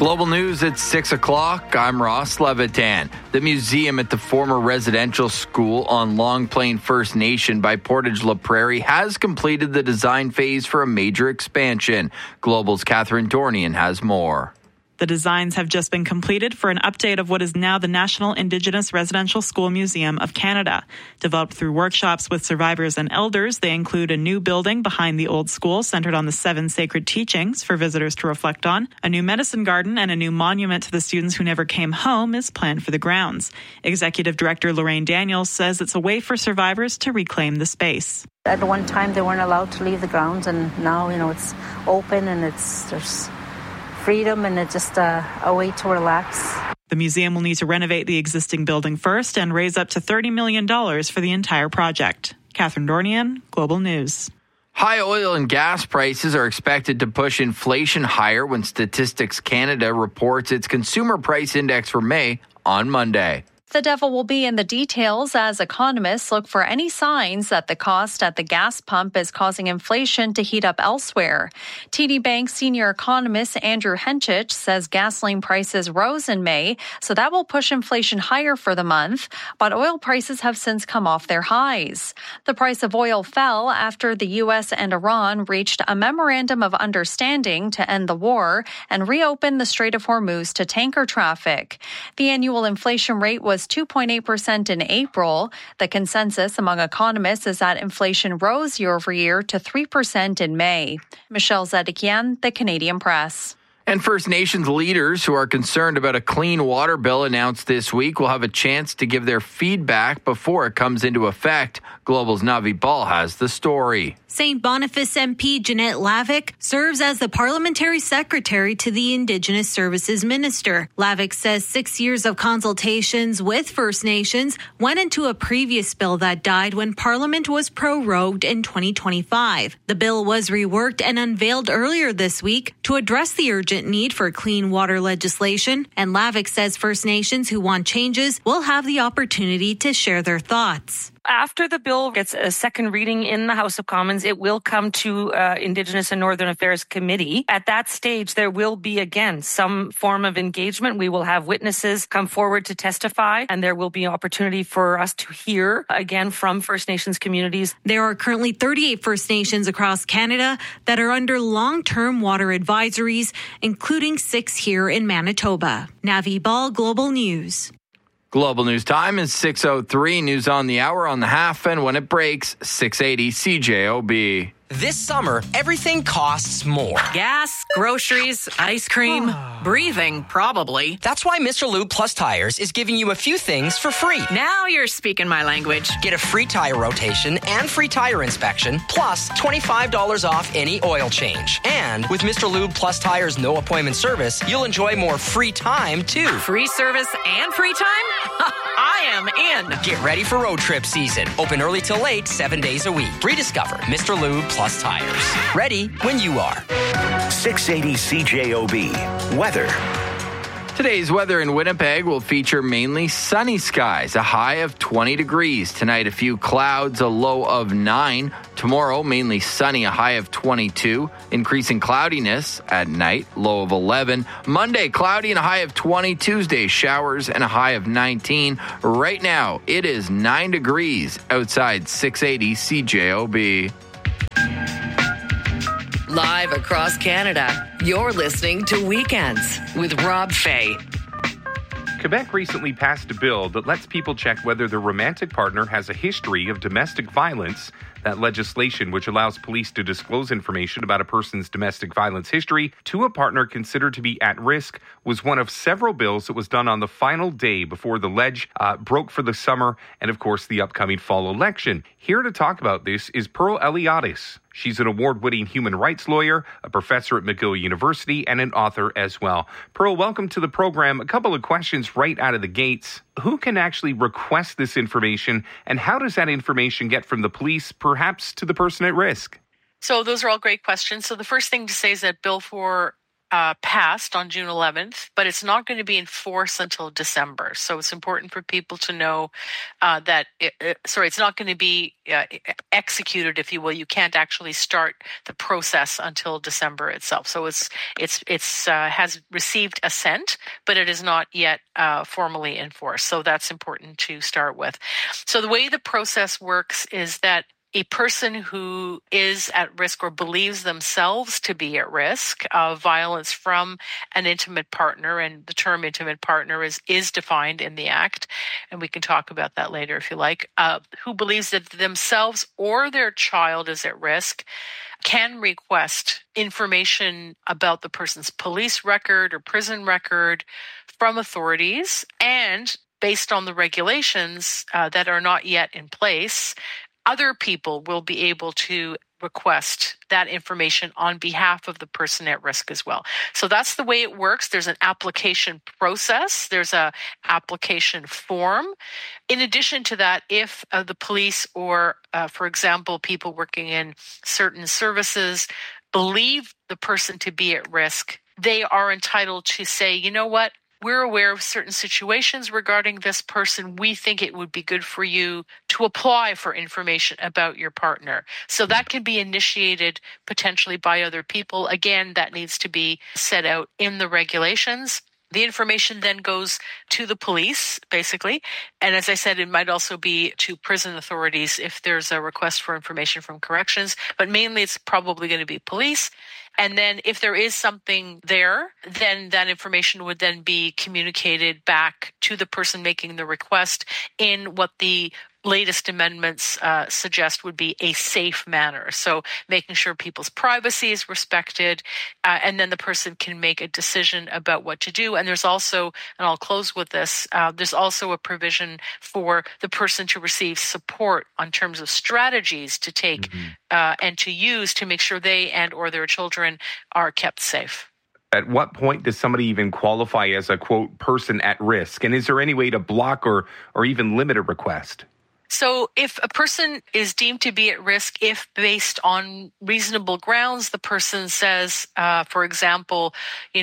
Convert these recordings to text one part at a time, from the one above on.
Global News at 6 o'clock. I'm Ross Levitan. The museum at the former residential school on Long Plain First Nation by Portage La Prairie has completed the design phase for a major expansion. Global's Catherine Dornian has more. The designs have just been completed for an update of what is now the National Indigenous Residential School Museum of Canada. Developed through workshops with survivors and elders, they include a new building behind the old school centered on the 7 sacred teachings for visitors to reflect on. A new medicine garden and a new monument to the students who never came home is planned for the grounds. Executive Director Lorraine Daniels says it's a way for survivors to reclaim the space. At one time, they weren't allowed to leave the grounds, and now, it's open and there's freedom, and it's just a way to relax. The museum will need to renovate the existing building first and raise up to $30 million for the entire project. Catherine Dornian, Global News. High oil and gas prices are expected to push inflation higher when Statistics Canada reports its consumer price index for May on Monday. The devil will be in the details as economists look for any signs that the cost at the gas pump is causing inflation to heat up elsewhere. TD Bank senior economist Andrew Henchich says gasoline prices rose in May, so that will push inflation higher for the month, but oil prices have since come off their highs. The price of oil fell after the U.S. and Iran reached a memorandum of understanding to end the war and reopen the Strait of Hormuz to tanker traffic. The annual inflation rate was 2.8% in April. The consensus among economists is that inflation rose year over year to 3% in May. Michelle Zedekian, The Canadian Press. And First Nations leaders who are concerned about a clean water bill announced this week will have a chance to give their feedback before it comes into effect. Global's Navi Ball has the story. St. Boniface MP Jeanette Lavick serves as the parliamentary secretary to the Indigenous Services Minister. Lavick says 6 years of consultations with First Nations went into a previous bill that died when Parliament was prorogued in 2025. The bill was reworked and unveiled earlier this week to address the urgent need for clean water legislation, and Lavick says First Nations who want changes will have the opportunity to share their thoughts. After the bill gets a second reading in the House of Commons, it will come to Indigenous and Northern Affairs Committee. At that stage, there will be, again, some form of engagement. We will have witnesses come forward to testify, and there will be opportunity for us to hear, again, from First Nations communities. There are currently 38 First Nations across Canada that are under long-term water advisories, including 6 here in Manitoba. Navi Ball, Global News. Global News time is 6:03. News on the hour on the half, and when it breaks, 680 CJOB. This summer, everything costs more. Gas, groceries, ice cream, breathing, probably. That's why Mr. Lube Plus Tires is giving you a few things for free. Now you're speaking my language. Get a free tire rotation and free tire inspection, plus $25 off any oil change. And with Mr. Lube Plus Tires no appointment service, you'll enjoy more free time, too. Free service and free time? I am in. Get ready for road trip season. Open early till late, 7 days a week. Rediscover Mr. Lube Plus Tires. Ready when you are. 680 CJOB. Weather. Today's weather in Winnipeg will feature mainly sunny skies, a high of 20 degrees. Tonight, a few clouds, a low of 9. Tomorrow, mainly sunny, a high of 22. Increasing cloudiness at night, low of 11. Monday, cloudy and a high of 20. Tuesday, showers and a high of 19. Right now, it is 9 degrees outside 680 CJOB. Live across Canada, you're listening to Weekends with Rob Fay. Quebec recently passed a bill that lets people check whether their romantic partner has a history of domestic violence. That legislation, which allows police to disclose information about a person's domestic violence history to a partner considered to be at risk, was one of several bills that was done on the final day before the ledge broke for the summer and, of course, the upcoming fall election. Here to talk about this is Pearl Eliadis. She's an award-winning human rights lawyer, a professor at McGill University, and an author as well. Pearl, welcome to the program. A couple of questions right out of the gates. Who can actually request this information, and how does that information get from the police, perhaps to the person at risk? So those are all great questions. So the first thing to say is that Bill 4 passed on June 11th, but it's not going to be in force until December. So it's important for people to know that, it's not going to be executed, if you will. You can't actually start the process until December itself. So it's has received assent, but it is not yet formally enforced. So that's important to start with. So the way the process works is that a person who is at risk or believes themselves to be at risk of violence from an intimate partner, and the term intimate partner is defined in the Act, and we can talk about that later if you like, who believes that themselves or their child is at risk, can request information about the person's police record or prison record from authorities, and based on the regulations that are not yet in place, other people will be able to request that information on behalf of the person at risk as well. So that's the way it works. There's an application process. There's a application form. In addition to that, if the police or, for example, people working in certain services believe the person to be at risk, they are entitled to say, you know what? We're aware of certain situations regarding this person. We think it would be good for you to apply for information about your partner. So that can be initiated potentially by other people. Again, that needs to be set out in the regulations. The information then goes to the police, basically. And as I said, it might also be to prison authorities if there's a request for information from corrections. But mainly it's probably going to be police. And then if there is something there, then that information would then be communicated back to the person making the request in what the latest amendments suggest would be a safe manner. So making sure people's privacy is respected, and then the person can make a decision about what to do. And there's also, and I'll close with this, there's also a provision for the person to receive support on terms of strategies to take and to use to make sure they and or their children are kept safe. At what point does somebody even qualify as a, quote, person at risk? And is there any way to block or even limit a request? So if a person is deemed to be at risk, if based on reasonable grounds, the person says, for example,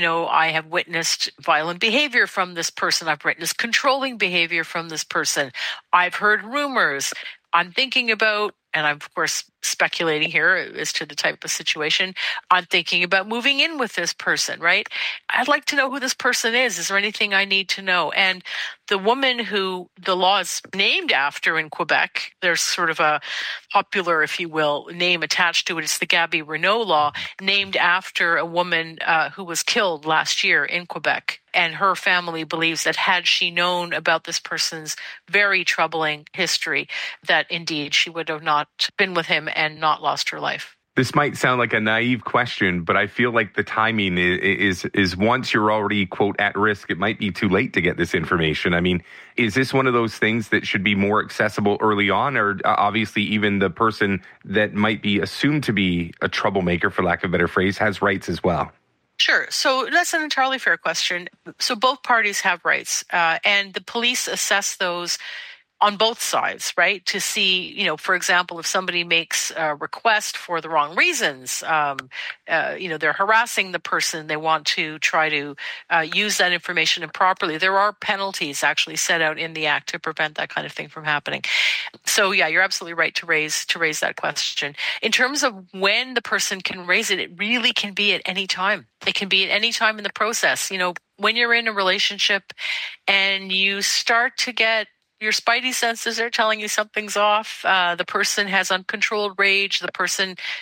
I have witnessed violent behavior from this person. I've witnessed controlling behavior from this person. I've heard rumors. I'm thinking about, and I'm of course speculating here as to the type of situation, I'm thinking about moving in with this person, right? I'd like to know who this person is. Is there anything I need to know? And the woman who the law is named after in Quebec, there's sort of a popular, if you will, name attached to it. It's the Gabby Renault law, named after a woman who was killed last year in Quebec. And her family believes that had she known about this person's very troubling history, that indeed she would have not been with him and not lost her life. This might sound like a naive question, but I feel like the timing is once you're already, quote, at risk, it might be too late to get this information. I mean, is this one of those things that should be more accessible early on, or obviously even the person that might be assumed to be a troublemaker, for lack of a better phrase, has rights as well? Sure. So that's an entirely fair question. So both parties have rights, and the police assess those on both sides, right? To see, for example, if somebody makes a request for the wrong reasons, they're harassing the person, they want to try to use that information improperly. There are penalties actually set out in the Act to prevent that kind of thing from happening. So yeah, you're absolutely right to raise that question. In terms of when the person can raise it really can be at any time. It can be at any time in the process. When you're in a relationship and you start to get your spidey senses are telling you something's off. The person has uncontrolled rage. The person